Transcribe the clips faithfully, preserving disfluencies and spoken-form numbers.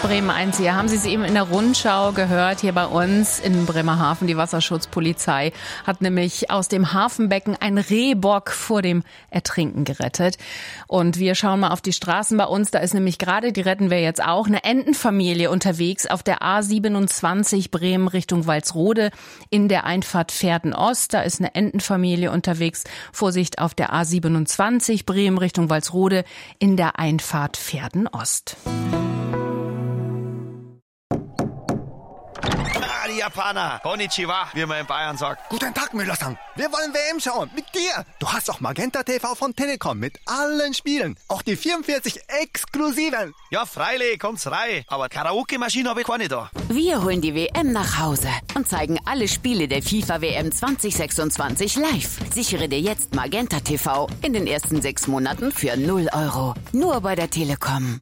Bremen eins hier. Haben Sie es eben in der Rundschau gehört, hier bei uns in Bremerhaven. Die Wasserschutzpolizei hat nämlich aus dem Hafenbecken einen Rehbock vor dem Ertrinken gerettet. Und wir schauen mal auf die Straßen bei uns. Da ist nämlich gerade, die retten wir jetzt auch, eine Entenfamilie unterwegs auf der A siebenundzwanzig Bremen Richtung Walsrode in der Einfahrt Pferden-Ost. Da ist eine Entenfamilie unterwegs. Vorsicht auf der A siebenundzwanzig Bremen Richtung Walsrode in der Einfahrt Pferden-Ost. Die Japaner. Konnichiwa, wie man in Bayern sagt. Guten Tag, Müller-san. Wir wollen W M schauen. Mit dir. Du hast auch Magenta T V von Telekom mit allen Spielen. Auch die vierundvierzig exklusiven. Ja, freilich, kommt's rein. Aber Karaoke-Maschine habe ich keine da. Wir holen die W M nach Hause und zeigen alle Spiele der FIFA W M zwanzig sechsundzwanzig live. Sichere dir jetzt Magenta T V in den ersten sechs Monaten für null Euro. Nur bei der Telekom.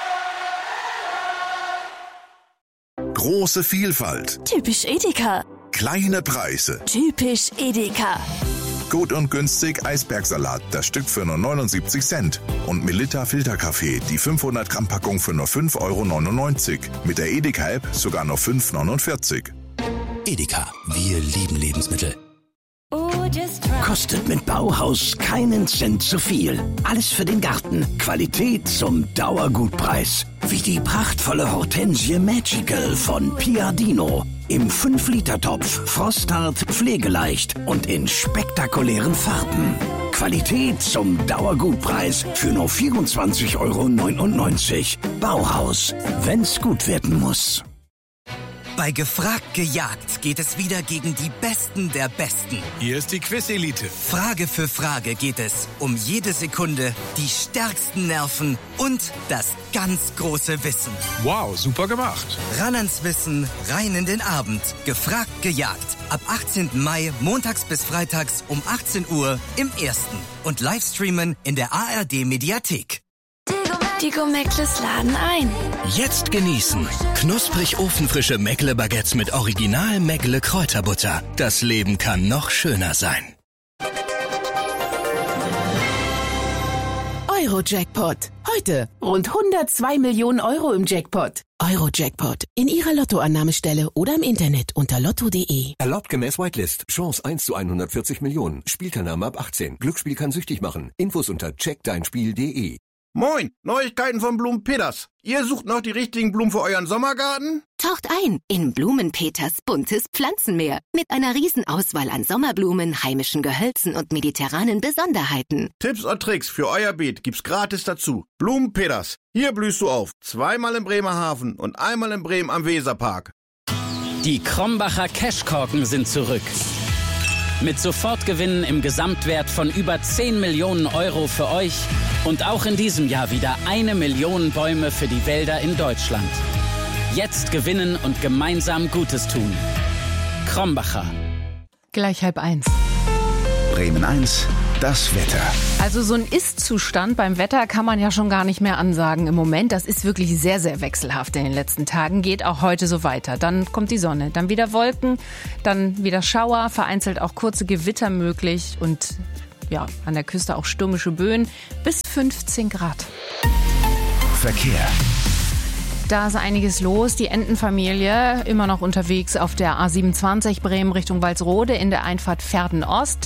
Große Vielfalt. Typisch Edeka. Kleine Preise. Typisch Edeka. Gut und günstig Eisbergsalat, das Stück für nur neunundsiebzig Cent. Und Melitta Filterkaffee, die fünfhundert Gramm Packung für nur fünf Euro neunundneunzig. Mit der Edeka-App sogar nur fünf Euro neunundvierzig. Edeka, wir lieben Lebensmittel. Kostet mit Bauhaus keinen Cent zu viel. Alles für den Garten. Qualität zum Dauergutpreis. Wie die prachtvolle Hortensie Magical von Piadino. Im fünf Liter Topf, frosthart, pflegeleicht und in spektakulären Farben. Qualität zum Dauergutpreis für nur vierundzwanzig Euro neunundneunzig. Bauhaus, wenn's gut werden muss. Bei Gefragt gejagt geht es wieder gegen die Besten der Besten. Hier ist die Quiz-Elite. Frage für Frage geht es um jede Sekunde, die stärksten Nerven und das ganz große Wissen. Wow, super gemacht. Ran ans Wissen, rein in den Abend. Gefragt gejagt. Ab achtzehnten Mai, montags bis freitags um achtzehn Uhr im Ersten. Und Livestreamen in der A R D-Mediathek. Die Go-Meckles laden ein. Jetzt genießen. Knusprig ofenfrische Meckle-Baguettes mit Original Meckle Kräuterbutter. Das Leben kann noch schöner sein. Euro-Jackpot. Heute rund hundertzwei Millionen Euro im Jackpot. Euro-Jackpot. In Ihrer Lottoannahmestelle oder im Internet unter lotto punkt de. Erlaubt gemäß Whitelist. Chance eins zu hundertvierzig Millionen. Spielteilnahme ab achtzehn. Glücksspiel kann süchtig machen. Infos unter check dein spiel punkt de. Moin, Neuigkeiten von Blumen Peters. Ihr sucht noch die richtigen Blumen für euren Sommergarten? Taucht ein in Blumen Peters buntes Pflanzenmeer mit einer Riesenauswahl an Sommerblumen, heimischen Gehölzen und mediterranen Besonderheiten. Tipps und Tricks für euer Beet gibt's gratis dazu. Blumen Peters. Hier blühst du auf. Zweimal in Bremerhaven und einmal in Bremen am Weserpark. Die Krombacher Cashkorken sind zurück. Mit Sofortgewinnen im Gesamtwert von über zehn Millionen Euro für euch und auch in diesem Jahr wieder eine Million Bäume für die Wälder in Deutschland. Jetzt gewinnen und gemeinsam Gutes tun. Krombacher. Gleich halb eins. Bremen eins, das Wetter. Also so ein Ist-Zustand beim Wetter kann man ja schon gar nicht mehr ansagen im Moment. Das ist wirklich sehr, sehr wechselhaft in den letzten Tagen. Geht auch heute so weiter. Dann kommt die Sonne, dann wieder Wolken, dann wieder Schauer, vereinzelt auch kurze Gewitter möglich und ja, an der Küste auch stürmische Böen bis fünfzehn Grad. Verkehr. Da ist einiges los. Die Entenfamilie immer noch unterwegs auf der A siebenundzwanzig Bremen Richtung Walsrode in der Einfahrt Pferden-Ost.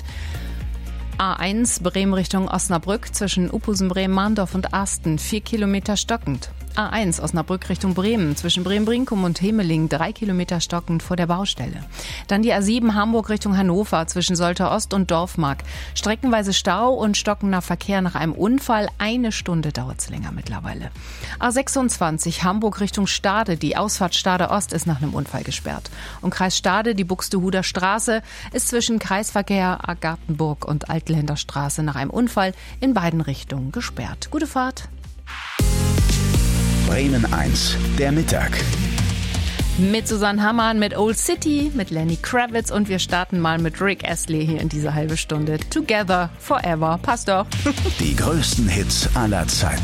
A eins Bremen Richtung Osnabrück zwischen Uphusen, Bremen, Mahndorf und Asten. Vier Kilometer stockend. A eins Osnabrück Richtung Bremen zwischen Bremen-Brinkum und Hemeling. Drei Kilometer stockend vor der Baustelle. Dann die A sieben Hamburg Richtung Hannover zwischen Soltau Ost und Dorfmark. Streckenweise Stau und stockender Verkehr nach einem Unfall. Eine Stunde dauert es länger mittlerweile. A sechsundzwanzig Hamburg Richtung Stade. Die Ausfahrt Stade Ost ist nach einem Unfall gesperrt. Und Kreis Stade, die Buxtehuder Straße, ist zwischen Kreisverkehr Gartenburg und Altländer Straße nach einem Unfall in beiden Richtungen gesperrt. Gute Fahrt. Bremen eins, der Mittag. Mit Susanne Hammann, mit Old City, mit Lenny Kravitz und wir starten mal mit Rick Astley hier in dieser halbe Stunde. Together, Forever. Passt doch. Die größten Hits aller Zeiten.